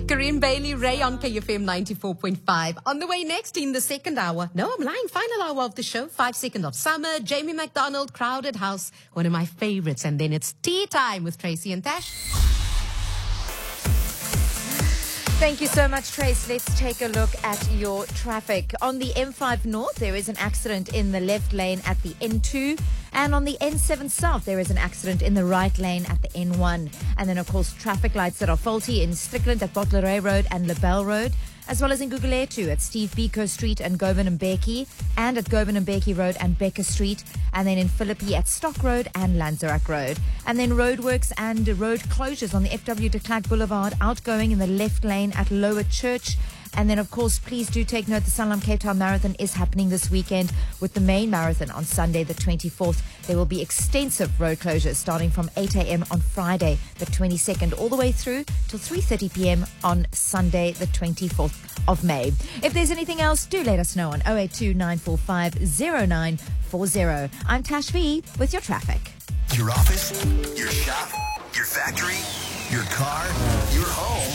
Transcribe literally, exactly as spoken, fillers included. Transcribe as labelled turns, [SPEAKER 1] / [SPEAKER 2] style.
[SPEAKER 1] Kareem Bailey, Ray on K F M ninety-four point five. On the way next in the second hour. No, I'm lying. Final hour of the show. Five Seconds of Summer. Jamie McDonald, Crowded House. One of my favorites. And then it's tea time with Tracy and Tash.
[SPEAKER 2] Thank you so much, Trace. Let's take a look at your traffic. On the M five North, there is an accident in the left lane at the N two. And on the N seven South, there is an accident in the right lane at the N one. And then, of course, traffic lights that are faulty in Strickland at Bottleray Road and LaBelle Road, as well as in Guguletu at Steve Biko Street and Govan and Mbeki, and at Govan and Mbeki Road and Becker Street, and then in Philippi at Stock Road and Lanzarak Road. And then roadworks and road closures on the F W de Klerk Boulevard, outgoing in the left lane at Lower Church. And then, of course, please do take note, the Sanlam Cape Town Marathon is happening this weekend with the main marathon on Sunday, the twenty-fourth. There will be extensive road closures starting from eight a.m. on Friday, the twenty-second, all the way through till three thirty p.m. on Sunday, the twenty-fourth of May. If there's anything else, do let us know on oh eight two, nine four five, oh nine four oh. I'm Tash V with your traffic.
[SPEAKER 3] Your office, your shop, your factory, your car, your home.